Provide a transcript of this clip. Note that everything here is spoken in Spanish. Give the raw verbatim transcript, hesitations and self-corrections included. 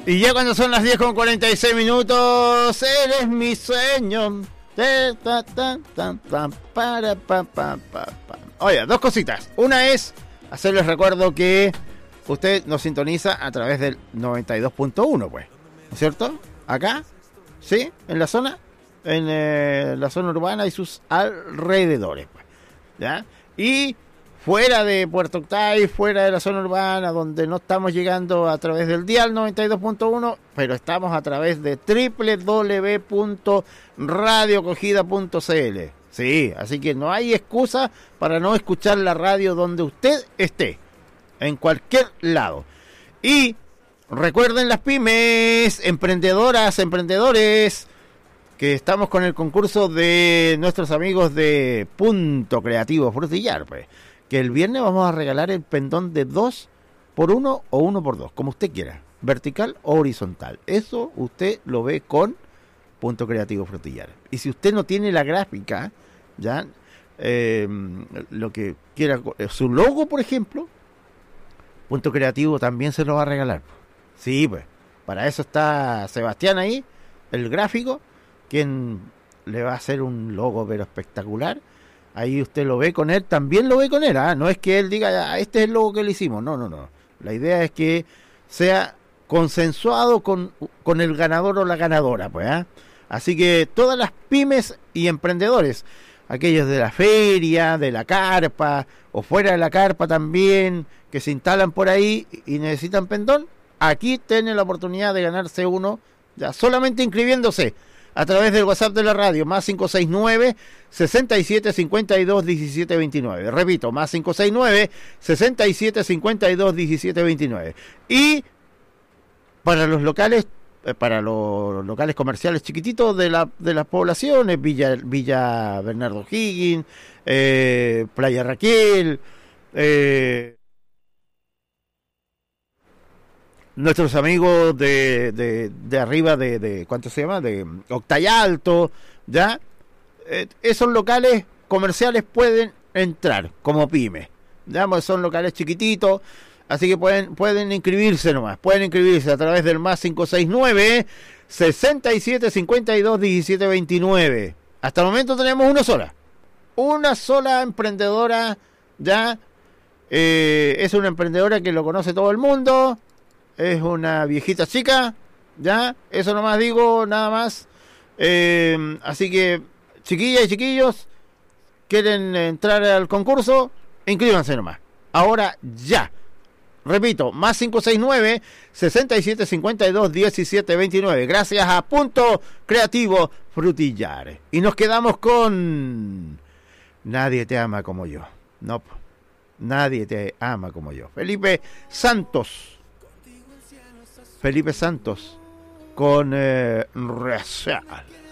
Y ya cuando son las diez con cuarenta y seis minutos, eres mi sueño. Oye, dos cositas. Una es hacerles recuerdo que usted nos sintoniza a través del noventa y dos punto uno, pues, ¿no es cierto? Acá, ¿sí? En la zona, en eh, la zona urbana y sus alrededores, pues, ¿ya? Y fuera de Puerto Octay, fuera de la zona urbana, donde no estamos llegando a través del dial noventa y dos punto uno, pero estamos a través de doble u doble u doble u punto radio acogida punto c l. Sí, así que no hay excusa para no escuchar la radio donde usted esté, en cualquier lado. Y recuerden las pymes, emprendedoras, emprendedores, que estamos con el concurso de nuestros amigos de Punto Creativo Frutillar, pues, que el viernes vamos a regalar el pendón de dos por uno o uno por dos, como usted quiera, vertical o horizontal. Eso usted lo ve con Punto Creativo Frutillar. Y si usted no tiene la gráfica, ya, eh, lo que quiera, su logo, por ejemplo, Punto Creativo también se lo va a regalar. Sí, pues, para eso está Sebastián ahí, el gráfico, quien le va a hacer un logo pero espectacular. Ahí usted lo ve con él, también lo ve con él, ¿ah? No es que él diga, ah, este es el logo que le hicimos, no, no, no. La idea es que sea consensuado con, con el ganador o la ganadora, pues, ¿ah? Así que todas las pymes y emprendedores, aquellos de la feria, de la carpa, o fuera de la carpa también, que se instalan por ahí y necesitan pendón, aquí tienen la oportunidad de ganarse uno, ya solamente inscribiéndose a través del WhatsApp de la radio, más cinco seis nueve, sesenta y siete, cincuenta y dos, diecisiete veintinueve. Repito, más cinco seis nueve, sesenta y siete, cincuenta y dos, diecisiete veintinueve. Y para los locales, para los locales comerciales chiquititos de la de las poblaciones, Villa, Villa Bernardo Higgins, eh, Playa Raquel, eh, nuestros amigos de, de, de arriba de, de, ¿cuánto se llama? De Octay Alto, ¿ya? Eh, esos locales comerciales pueden entrar como pyme, ¿ya? Son locales chiquititos, así que pueden pueden inscribirse nomás, pueden inscribirse a través del más cinco seis nueve, sesenta y siete, cincuenta y dos, diecisiete veintinueve. Hasta el momento tenemos una sola, una sola emprendedora, ¿ya? Eh, es una emprendedora que lo conoce todo el mundo. Es una viejita chica, ¿ya? Eso nomás digo, nada más. Eh, así que, chiquillas y chiquillos, quieren entrar al concurso, inscríbanse nomás. Ahora ya. Repito, más cinco seis nueve, sesenta y siete, cincuenta y dos, diecisiete veintinueve. Gracias a Punto Creativo Frutillar. Y nos quedamos con Nadie te ama como yo. No, nadie te ama como yo. Felipe Santos. Felipe Santos con eh, Real.